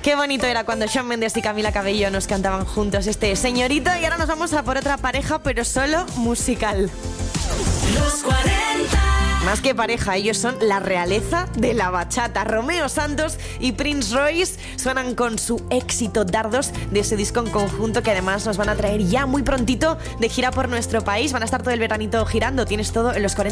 Qué bonito era cuando Shawn Mendes y Camila Cabello nos cantaban juntos este Señorito. Y ahora nos vamos a por otra pareja, pero solo musical. Los 40. Más que pareja, ellos son la realeza de la bachata. Romeo Santos y Prince Royce suenan con su éxito Dardos de ese disco en conjunto, que además nos van a traer ya muy prontito de gira por nuestro país. Van a estar todo el veranito girando. Tienes todo en los 40.